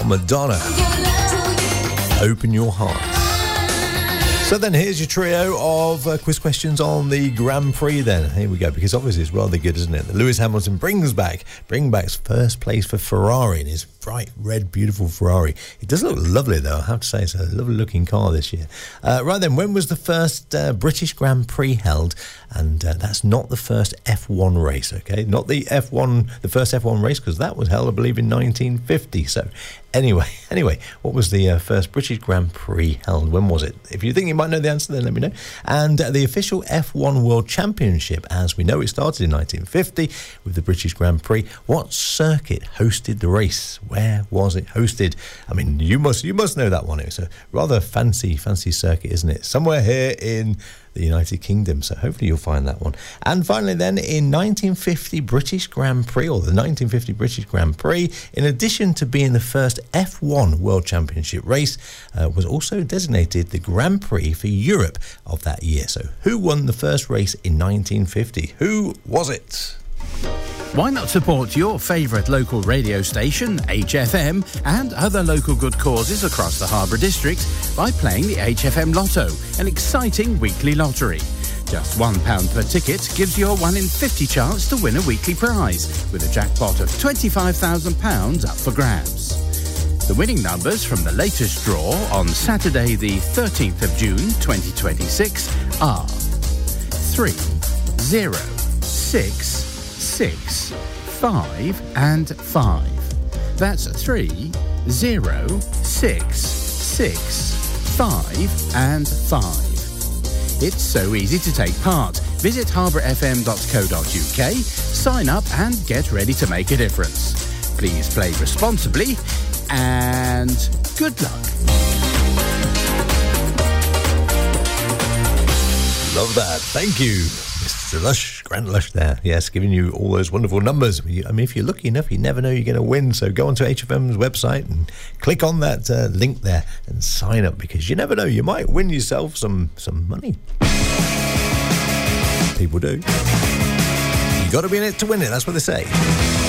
Madonna. Open Your Heart. So then here's your trio of quiz questions on the Grand Prix then. Here we go, because obviously it's rather good, isn't it? Lewis Hamilton brings back first place for Ferrari in his bright red, beautiful Ferrari. It does look lovely though, I have to say. It's a lovely looking car this year. Right then, when was the first British Grand Prix held? And that's not the first F1 race, okay? Not the first F1 race, because that was held, I believe, in 1950. So anyway, what was the first British Grand Prix held? When was it? If you think you might know the answer, then let me know. And the official F1 World Championship, as we know, it started in 1950 with the British Grand Prix. What circuit hosted the race? Where was it hosted? I mean, you must know that one. It's a rather fancy circuit, isn't it? Somewhere here in the United Kingdom, so hopefully you'll find that one. And finally then, in 1950 British Grand Prix, or the 1950 British Grand Prix, in addition to being the first F1 World Championship race, was also designated the Grand Prix for Europe of that year. So who won the first race in 1950? Who was it? Why not support your favourite local radio station, HFM, and other local good causes across the Harbour District by playing the HFM Lotto, an exciting weekly lottery. Just £1 per ticket gives you a 1 in 50 chance to win a weekly prize, with a jackpot of £25,000 up for grabs. The winning numbers from the latest draw on Saturday the 13th of June 2026 are 3, 0, 6, 6, 5 and 5. That's 3, 0, 6, 6, 5 and 5. It's so easy to take part. Visit harbourfm.co.uk, sign up and get ready to make a difference. Please play responsibly and good luck. Love that. Thank you, Mr. Lush, Grant Lush there. Yes, giving you all those wonderful numbers. I mean, if you're lucky enough, you never know you're going to win. So go onto HFM's website and click on that link there and sign up, because you never know, you might win yourself some money. People do. You got to be in it to win it. That's what they say.